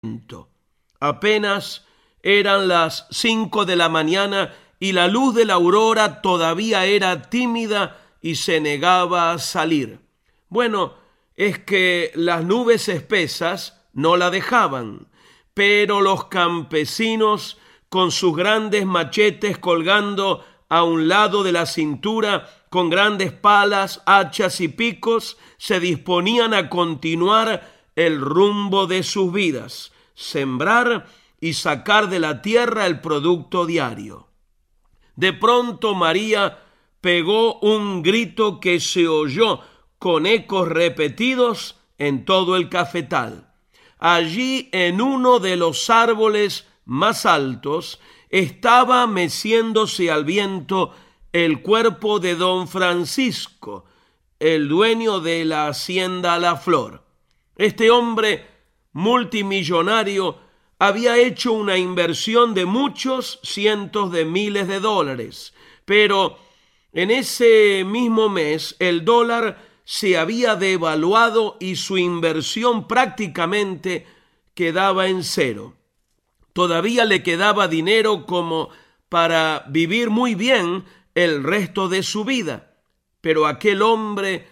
Apenas eran las 5 de la mañana y la luz de la aurora todavía era tímida y se negaba a salir. Bueno, es que las nubes espesas no la dejaban, pero los campesinos, con sus grandes machetes colgando a un lado de la cintura, con grandes palas, hachas y picos, se disponían a continuar el rumbo de sus vidas, sembrar y sacar de la tierra el producto diario. De pronto María pegó un grito que se oyó con ecos repetidos en todo el cafetal. Allí, en uno de los árboles más altos, estaba meciéndose al viento el cuerpo de don Francisco, el dueño de la hacienda La Flor. Este hombre multimillonario había hecho una inversión de muchos cientos de miles de dólares, pero en ese mismo mes el dólar se había devaluado y su inversión prácticamente quedaba en cero. Todavía le quedaba dinero como para vivir muy bien el resto de su vida, pero aquel hombre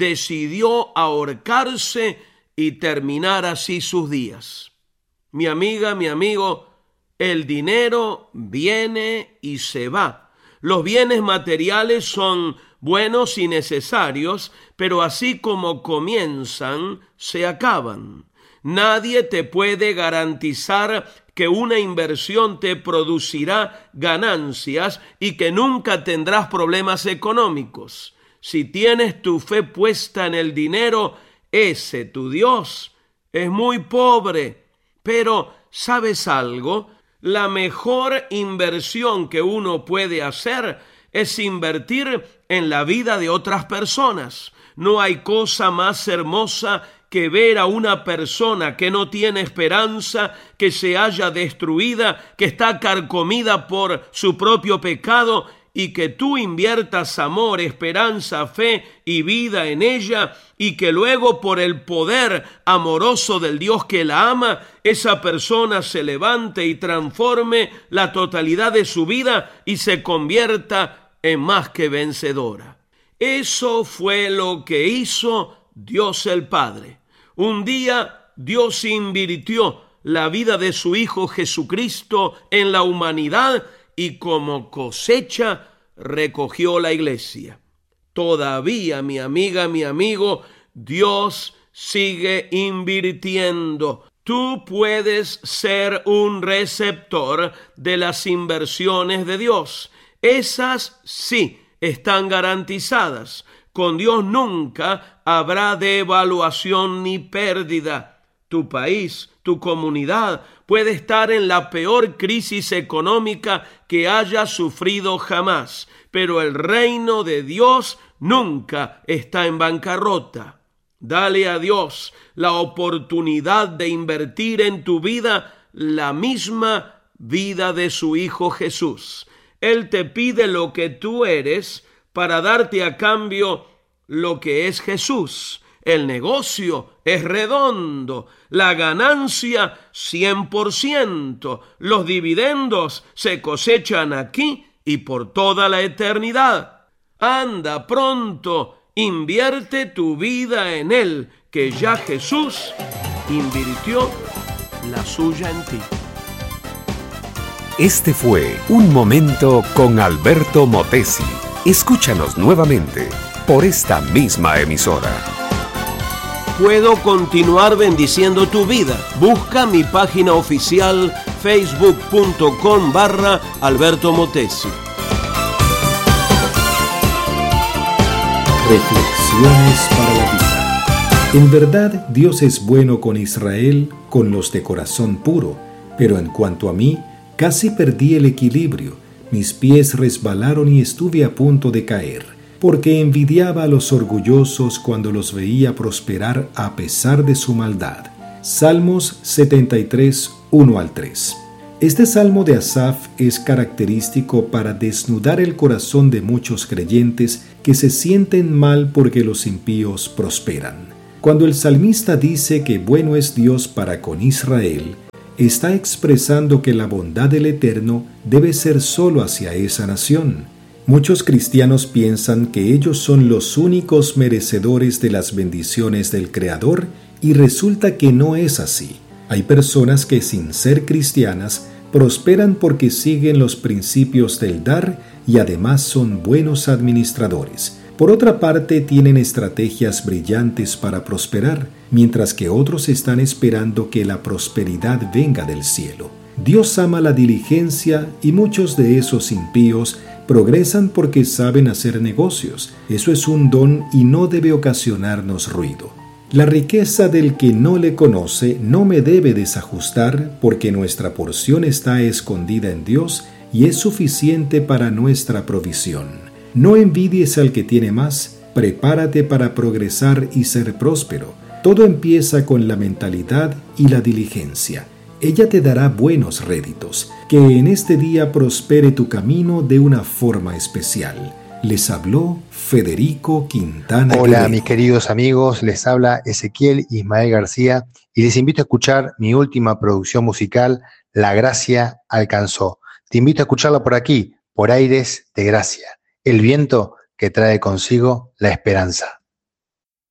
decidió ahorcarse y terminar así sus días. Mi amiga, mi amigo, el dinero viene y se va. Los bienes materiales son buenos y necesarios, pero así como comienzan, se acaban. Nadie te puede garantizar que una inversión te producirá ganancias y que nunca tendrás problemas económicos. Si tienes tu fe puesta en el dinero, ese tu Dios es muy pobre. Pero, ¿sabes algo? La mejor inversión que uno puede hacer es invertir en la vida de otras personas. No hay cosa más hermosa que ver a una persona que no tiene esperanza, que se halla destruida, que está carcomida por su propio pecado, y que tú inviertas amor, esperanza, fe y vida en ella, y que luego por el poder amoroso del Dios que la ama, esa persona se levante y transforme la totalidad de su vida y se convierta en más que vencedora. Eso fue lo que hizo Dios el Padre. Un día Dios invirtió la vida de su Hijo Jesucristo en la humanidad y como cosecha recogió la iglesia. Todavía, mi amiga, mi amigo, Dios sigue invirtiendo. Tú puedes ser un receptor de las inversiones de Dios. Esas sí están garantizadas. Con Dios nunca habrá devaluación ni pérdida. Tu país, tu comunidad puede estar en la peor crisis económica que haya sufrido jamás, pero el reino de Dios nunca está en bancarrota. Dale a Dios la oportunidad de invertir en tu vida la misma vida de su Hijo Jesús. Él te pide lo que tú eres para darte a cambio lo que es Jesús. El negocio es redondo, la ganancia 100%, los dividendos se cosechan aquí y por toda la eternidad. Anda pronto, invierte tu vida en Él, que ya Jesús invirtió la suya en ti. Este fue Un Momento con Alberto Motesi. Escúchanos nuevamente por esta misma emisora. Puedo continuar bendiciendo tu vida. Busca mi página oficial facebook.com/Alberto Motesi. Reflexiones para la vida. En verdad, Dios es bueno con Israel, con los de corazón puro, pero en cuanto a mí, casi perdí el equilibrio. Mis pies resbalaron y estuve a punto de caer, porque envidiaba a los orgullosos cuando los veía prosperar a pesar de su maldad. Salmos 73, 1-3. Este salmo de Asaf es característico para desnudar el corazón de muchos creyentes que se sienten mal porque los impíos prosperan. Cuando el salmista dice que bueno es Dios para con Israel, está expresando que la bondad del Eterno debe ser solo hacia esa nación. Muchos cristianos piensan que ellos son los únicos merecedores de las bendiciones del Creador y resulta que no es así. Hay personas que sin ser cristianas prosperan porque siguen los principios del dar y además son buenos administradores. Por otra parte, tienen estrategias brillantes para prosperar, mientras que otros están esperando que la prosperidad venga del cielo. Dios ama la diligencia y muchos de esos impíos progresan porque saben hacer negocios. Eso es un don y no debe ocasionarnos ruido. La riqueza del que no le conoce no me debe desajustar porque nuestra porción está escondida en Dios y es suficiente para nuestra provisión. No envidies al que tiene más, prepárate para progresar y ser próspero. Todo empieza con la mentalidad y la diligencia. Ella te dará buenos réditos. Que en este día prospere tu camino de una forma especial. Les habló Federico Quintana. Hola, Guerrero. mis queridos amigos, les habla Ezequiel Ismael García y les invito a escuchar mi última producción musical, La Gracia Alcanzó. Te invito a escucharla por aquí, por Aires de Gracia, el viento que trae consigo la esperanza.